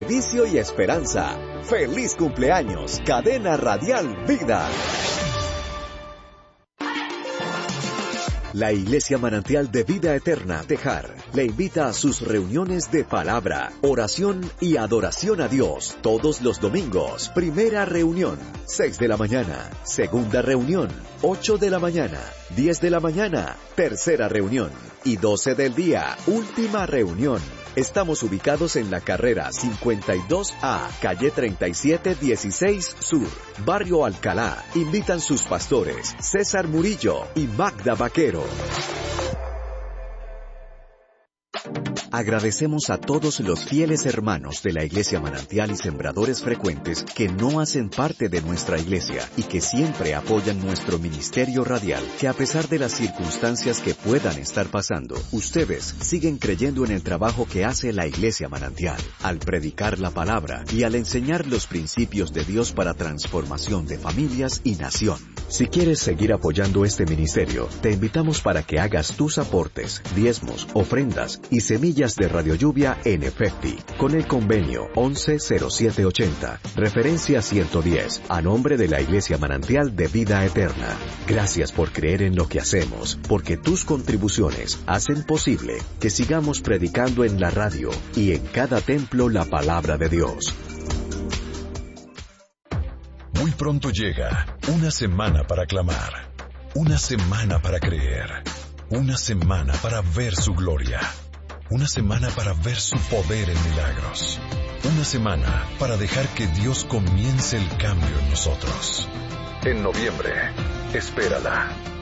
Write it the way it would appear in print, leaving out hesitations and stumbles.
Servicio y esperanza. ¡Feliz cumpleaños, Cadena Radial Vida! La Iglesia Manantial de Vida Eterna, Tejar, le invita a sus reuniones de palabra, oración y adoración a Dios. Todos los domingos, primera reunión, 6 de la mañana. Segunda reunión, 8 de la mañana. 10 de la mañana, tercera reunión. Y 12 del día, última reunión. Estamos ubicados en la carrera 52A, calle 3716 Sur, Barrio Alcalá. Invitan sus pastores César Murillo y Magda Vaquero. Agradecemos a todos los fieles hermanos de la Iglesia Manantial y sembradores frecuentes que no hacen parte de nuestra iglesia y que siempre apoyan nuestro ministerio radial, que a pesar de las circunstancias que puedan estar pasando, ustedes siguen creyendo en el trabajo que hace la Iglesia Manantial, al predicar la palabra y al enseñar los principios de Dios para transformación de familias y nación. Si quieres seguir apoyando este ministerio, te invitamos para que hagas tus aportes, diezmos, ofrendas y semillas de Radio Lluvia en Efecti, con el convenio 110780, referencia 110, a nombre de la Iglesia Manantial de Vida Eterna. Gracias por creer en lo que hacemos, porque tus contribuciones hacen posible que sigamos predicando en la radio y en cada templo la palabra de Dios. Muy pronto llega una semana para clamar, una semana para creer, una semana para ver su gloria, una semana para ver su poder en milagros, una semana para dejar que Dios comience el cambio en nosotros. En noviembre, espérala.